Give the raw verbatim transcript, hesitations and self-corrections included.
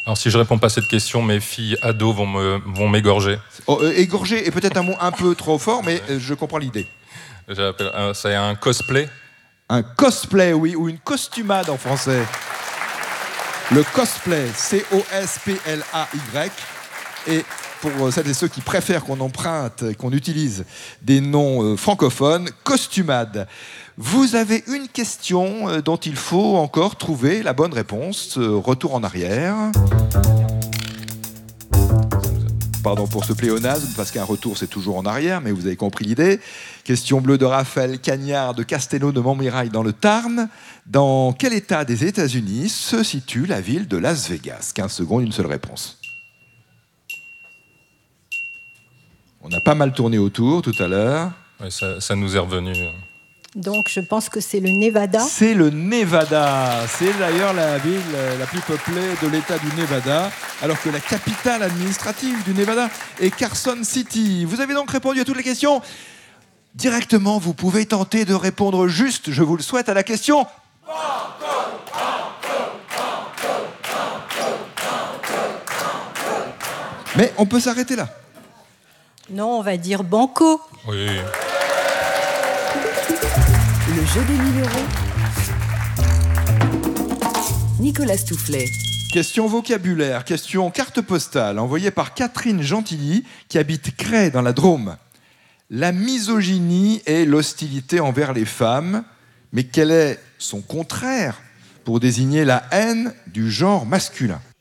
Alors si je réponds pas à cette question, mes filles ados vont me vont m'égorger. Oh, euh, égorger est peut-être un mot un peu trop fort, mais euh, je comprends l'idée. J'appelle, euh, c'est un cosplay. Un cosplay, oui, ou une costumade en français. Le cosplay, C O S P L A Y. Et pour celles et ceux qui préfèrent qu'on emprunte, qu'on utilise des noms euh, francophones, costumade. Vous avez une question euh, dont il faut encore trouver la bonne réponse. Euh, retour en arrière. Pardon pour ce pléonasme, parce qu'un retour c'est toujours en arrière, mais vous avez compris l'idée. Question bleue de Raphaël Cagnard de Castelnau de Montmirail dans le Tarn. Dans quel état des États-Unis se situe la ville de Las Vegas? quinze secondes, une seule réponse. On a pas mal tourné autour tout à l'heure. Ouais, ça, ça nous est revenu. Donc je pense que c'est le Nevada. C'est le Nevada. C'est d'ailleurs la ville la plus peuplée de l'État du Nevada, alors que la capitale administrative du Nevada est Carson City. Vous avez donc répondu à toutes les questions. Directement, vous pouvez tenter de répondre juste, je vous le souhaite, à la question. Mais on peut s'arrêter là. Non, on va dire banco. Oui. Le jeu des mille euros. Nicolas Stoufflet. Question vocabulaire, question carte postale, envoyée par Catherine Gentilly, qui habite Cray, dans la Drôme. La misogynie est l'hostilité envers les femmes, mais quel est son contraire pour désigner la haine du genre masculin?